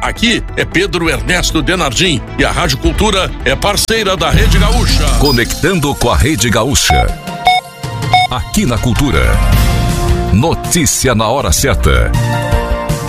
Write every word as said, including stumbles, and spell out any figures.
Aqui é Pedro Ernesto Denardim e a Rádio Cultura é parceira da Rede Gaúcha. Conectando com a Rede Gaúcha. Aqui na Cultura. Notícia na hora certa.